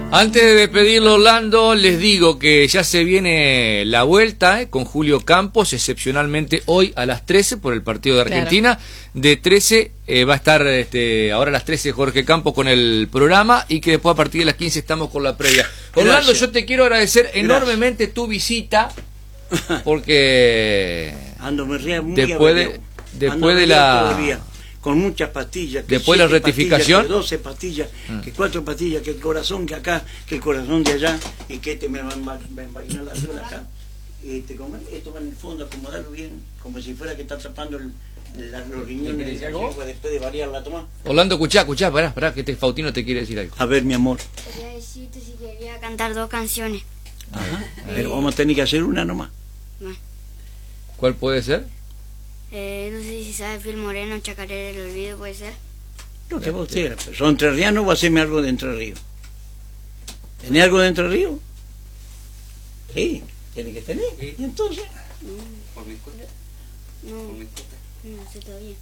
Antes de despedirlo, Orlando, les digo que ya se viene la vuelta con Julio Campos, excepcionalmente hoy a las 13 por el partido de Argentina. Claro. De 13 va a estar ahora a las 13 Jorge Campos con el programa y que después a partir de las 15 estamos con la previa. Orlando, yo te quiero agradecer enormemente tu visita porque Ando, me ría muy después de la... con muchas pastillas. Después de la rectificación. Que 12 pastillas, que 4 pastillas, que el corazón que acá, que el corazón de allá, y que me va a envainar la zona acá. Esto va en el fondo, acomodarlo bien, como si fuera que está tapando los riñones después de variar la toma. Orlando, escuchá, pará, que Faustino te quiere decir algo. A ver, mi amor. Quería decirte si quería cantar 2 canciones. Ajá. Pero vamos a tener que hacer una nomás. No. ¿Cuál puede ser? No sé si sabe Phil Moreno, Chacarera del Olvido, ¿puede ser? Lo que vos quieras, pero son entrerrianos, va a hacerme algo de Entre Ríos. ¿Tenés algo de Entre Ríos? Sí, tiene que tener. ¿Y entonces? No sé todavía.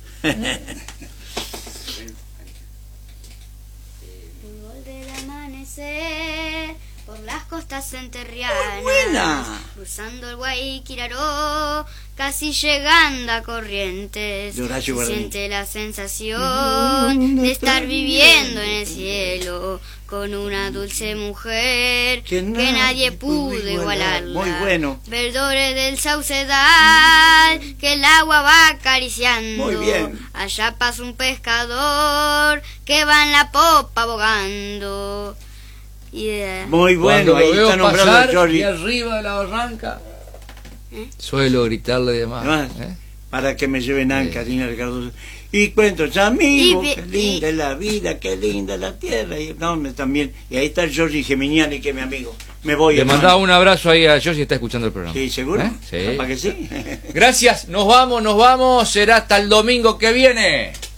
El gol del amanecer por las costas enterrianas, ¡buena! Cruzando el Guayquiraró, casi llegando a Corrientes, se siente la sensación de estar viviendo en el cielo con una dulce mujer que nadie pudo igualarla. Muy bueno. Verdores del saucedal que el agua va acariciando. Muy bien. Allá pasa un pescador que va en la popa bogando. Muy bueno, ahí está nombrando a Jordi. Y arriba de la barranca suelo gritarle de más, para que me lleven Karina Ricardo. Y cuento, amigo, qué linda es la vida, qué linda es la tierra. Y también, y ahí está Jordi Geminiani, que es mi amigo. Me voy. Le mandaba un abrazo ahí a Jordi, está escuchando el programa. Sí, seguro. Sí. ¿Para que sí? Gracias, nos vamos, será hasta el domingo que viene.